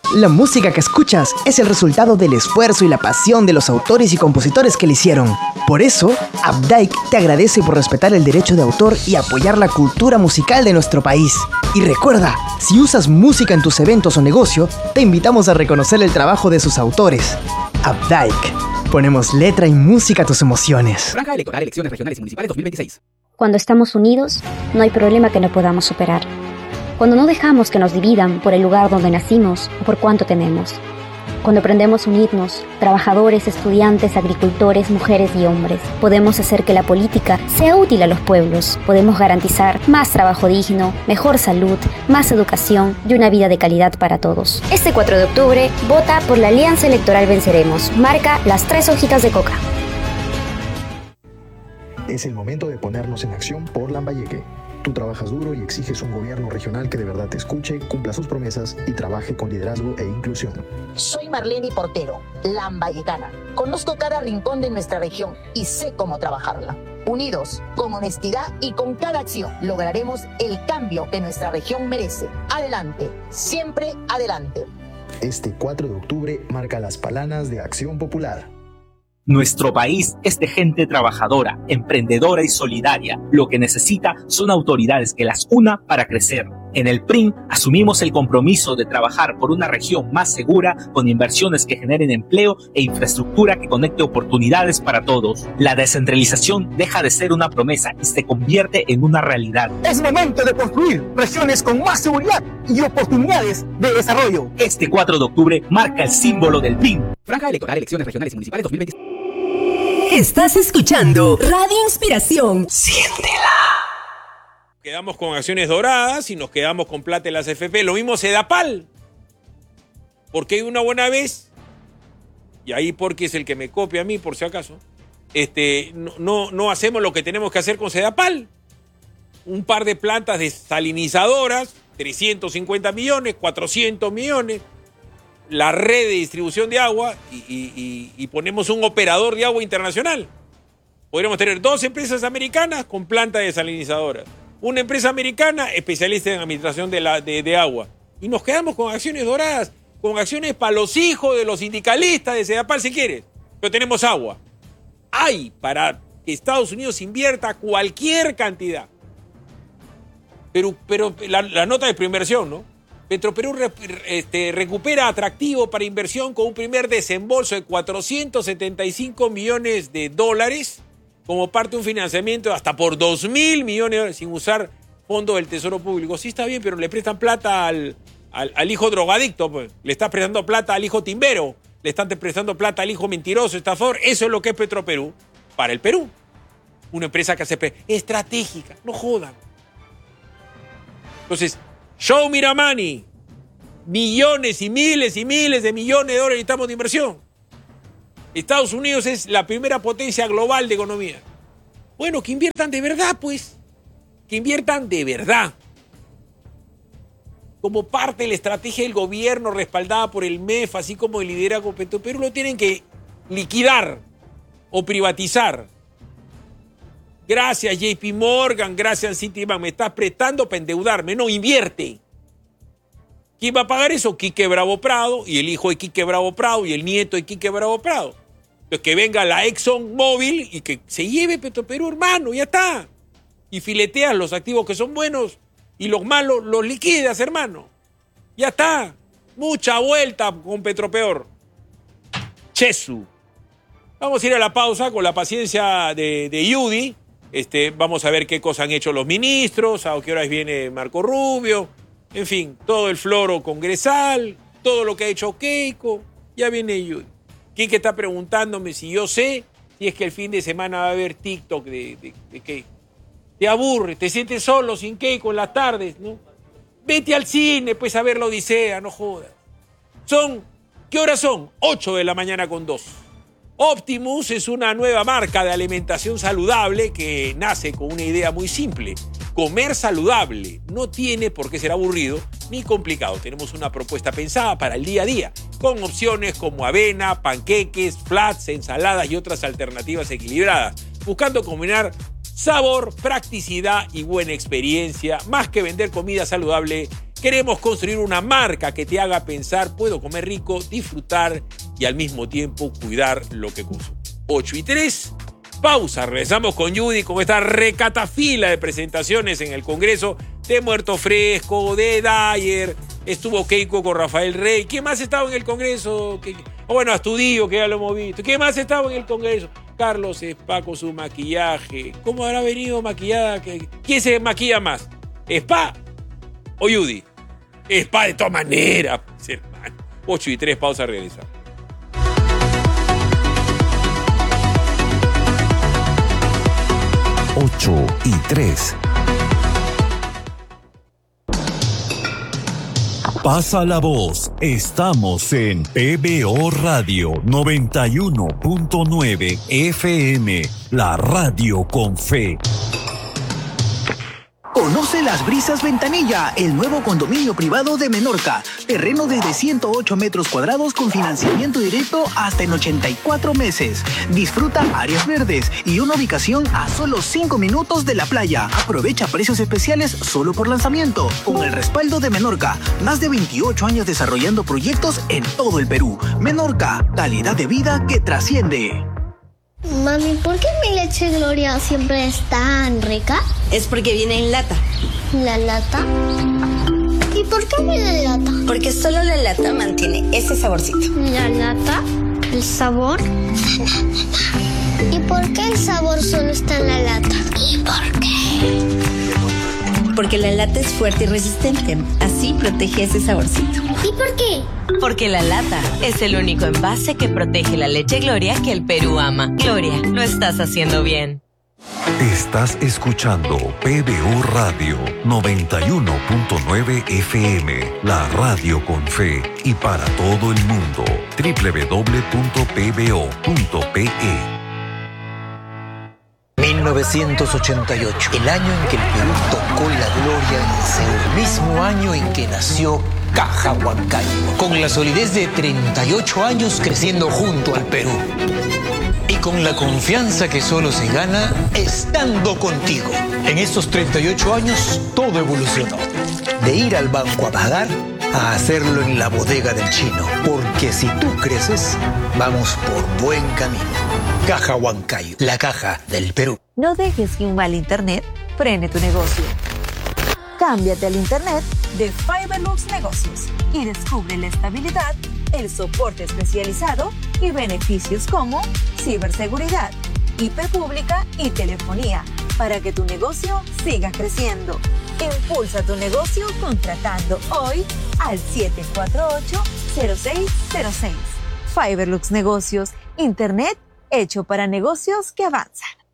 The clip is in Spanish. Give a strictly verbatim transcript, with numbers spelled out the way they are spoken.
La música que escuchas es el resultado del esfuerzo y la pasión de los autores y compositores que la hicieron. Por eso, Updike te agradece por respetar el derecho de autor y apoyar la cultura musical de nuestro país. Y recuerda, si usas música en tus eventos o negocio, te invitamos a reconocer el trabajo de sus autores. Updike. Ponemos letra y música a tus emociones. Franja electoral, elecciones regionales y municipales dos mil veintiséis. Cuando estamos unidos, no hay problema que no podamos superar. Cuando no dejamos que nos dividan por el lugar donde nacimos o por cuánto tenemos. Cuando aprendemos a unirnos, trabajadores, estudiantes, agricultores, mujeres y hombres, podemos hacer que la política sea útil a los pueblos. Podemos garantizar más trabajo digno, mejor salud, más educación y una vida de calidad para todos. Este cuatro de octubre, vota por la Alianza Electoral Venceremos. Marca las tres hojitas de coca. Es el momento de ponernos en acción por Lambayeque. Tú trabajas duro y exiges un gobierno regional que de verdad te escuche, cumpla sus promesas y trabaje con liderazgo e inclusión. Soy Marlene Portero, lambayecana. Conozco cada rincón de nuestra región y sé cómo trabajarla. Unidos, con honestidad y con cada acción, lograremos el cambio que nuestra región merece. Adelante, siempre adelante. Este cuatro de octubre marca las palanas de Acción Popular. Nuestro país es de gente trabajadora, emprendedora y solidaria. Lo que necesita son autoridades que las una para crecer. En el P R I N asumimos el compromiso de trabajar por una región más segura, con inversiones que generen empleo e infraestructura que conecte oportunidades para todos. La descentralización deja de ser una promesa y se convierte en una realidad. Es momento de construir regiones con más seguridad y oportunidades de desarrollo. Este cuatro de octubre marca el símbolo del P R I N. Franja electoral, elecciones regionales y municipales dos mil veintiséis. Estás escuchando Radio Inspiración. Siéntela. Quedamos con acciones doradas y nos quedamos con plata en las F P. Lo mismo Sedapal. Porque hay una buena vez, y ahí porque es el que me copia a mí, por si acaso, este, no, no, no hacemos lo que tenemos que hacer con Sedapal. Un par de plantas desalinizadoras, trescientos cincuenta millones, cuatrocientos millones, la red de distribución de agua y, y, y, y ponemos un operador de agua internacional. Podríamos tener dos empresas americanas con plantas desalinizadoras. Una empresa americana especialista en administración de, la, de, de agua. Y nos quedamos con acciones doradas, con acciones para los hijos de los sindicalistas de Sedapal si quieres. Pero tenemos agua. Hay para que Estados Unidos invierta cualquier cantidad. Pero, pero la, la nota de preinversión, ¿no? Petroperú re, este, recupera atractivo para inversión con un primer desembolso de cuatrocientos setenta y cinco millones de dólares como parte de un financiamiento hasta por dos mil millones de dólares sin usar fondos del Tesoro Público. Sí está bien, pero le prestan plata al, al, al hijo drogadicto, pues. Le está prestando plata al hijo timbero, le están prestando plata al hijo mentiroso, estafador. Eso es lo que es Petroperú para el Perú. Una empresa que hace estratégica, no jodan. Entonces, show me the money. Millones y miles y miles de millones de dólares necesitamos de inversión. Estados Unidos es la primera potencia global de economía. Bueno, que inviertan de verdad, pues. Que inviertan de verdad. Como parte de la estrategia del gobierno respaldada por el M E F, así como el liderazgo Petroperú, lo tienen que liquidar o privatizar. Gracias J P Morgan, gracias Citibank, me estás prestando para endeudarme. No, invierte. ¿Quién va a pagar eso? Quique Bravo Prado, y el hijo de Quique Bravo Prado, y el nieto de Quique Bravo Prado. Entonces que venga la ExxonMobil y que se lleve Petroperú, hermano, ya está. Y fileteas los activos que son buenos y los malos los liquidas, hermano. Ya está. Mucha vuelta con Petropeor. Chesu. Vamos a ir a la pausa con la paciencia de, de Yudi. Este, vamos a ver qué cosas han hecho los ministros, a qué horas viene Marco Rubio, en fin, todo el floro congresal, todo lo que ha hecho Keiko, ya viene Yudi. Quique está preguntándome si yo sé si es que el fin de semana va a haber TikTok de, de, de Keiko. Te aburre, te sientes solo sin Keiko en las tardes, ¿no? Vete al cine, pues a ver la Odisea, no jodas. Son, ¿qué horas son? ocho de la mañana con dos. Optimus es una nueva marca de alimentación saludable que nace con una idea muy simple. Comer saludable no tiene por qué ser aburrido ni complicado. Tenemos una propuesta pensada para el día a día, con opciones como avena, panqueques, flats, ensaladas y otras alternativas equilibradas, buscando combinar sabor, practicidad y buena experiencia. Más que vender comida saludable, Queremos construir una marca que te haga pensar, puedo comer rico, disfrutar y al mismo tiempo cuidar lo que consumo. ocho y tres, pausa. Regresamos con Judy con esta recatafila de presentaciones en el Congreso de Muerto Fresco, de Dyer. Estuvo Keiko con Rafael Rey. ¿Quién más estaba en el Congreso? Oh, bueno, Astudillo, que ya lo hemos visto. ¿Quién más estaba en el Congreso? Carlos Spa con su maquillaje. ¿Cómo habrá venido maquillada? ¿Quién se maquilla más? ¿Spa o Judy? Spa de todas maneras, hermano. ocho y tres, pausa, regresa. ocho y tres. Pasa la voz. Estamos en P B O Radio noventa y uno punto nueve F M, la radio con fe. Conoce Las Brisas Ventanilla, el nuevo condominio privado de Menorca. Terreno desde ciento ocho metros cuadrados con financiamiento directo hasta en ochenta y cuatro meses. Disfruta áreas verdes y una ubicación a solo cinco minutos de la playa. Aprovecha precios especiales solo por lanzamiento. Con el respaldo de Menorca, más de veintiocho años desarrollando proyectos en todo el Perú. Menorca, calidad de vida que trasciende. Mami, ¿por qué mi leche Gloria siempre es tan rica? Es porque viene en lata. ¿La lata? ¿Y por qué viene en lata? Porque solo la lata mantiene ese saborcito. ¿La lata? ¿El sabor? ¿Y por qué el sabor solo está en la lata? ¿Y por qué? Porque la lata es fuerte y resistente. Así protege ese saborcito. ¿Y por qué? Porque la lata es el único envase que protege la leche Gloria que el Perú ama. Gloria, lo estás haciendo bien. Estás escuchando P B O Radio noventa y uno punto nueve F M, la radio con fe y para todo el mundo. doble u doble u doble u punto p b o punto p e. mil novecientos ochenta y ocho, el año en que el Perú tocó la gloria en Seúl, el mismo año en que nació Caja Huancayo, con la solidez de treinta y ocho años creciendo junto al Perú. Y con la confianza que solo se gana estando contigo. En estos treinta y ocho años todo evolucionó. De ir al banco a pagar a hacerlo en la bodega del chino. Porque si tú creces, vamos por buen camino. Caja Huancayo, la caja del Perú. No dejes que un mal internet frene tu negocio. Cámbiate al internet de Fiberlux Negocios y descubre la estabilidad, el soporte especializado y beneficios como ciberseguridad, I P pública y telefonía para que tu negocio siga creciendo. Impulsa tu negocio contratando hoy al siete cuatro ocho, cero seis cero seis. Fiberlux Negocios, internet hecho para negocios que avanzan.